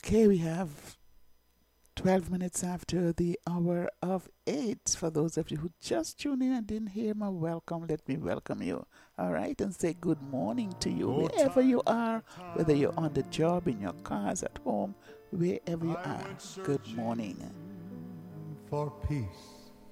Okay, we have 12 minutes after the hour of 8. For those of you who just tuned in and didn't hear my welcome, let me welcome you. All right, and say good morning to you wherever you are, whether you're on the job, in your cars, at home, wherever you are. Good morning. For peace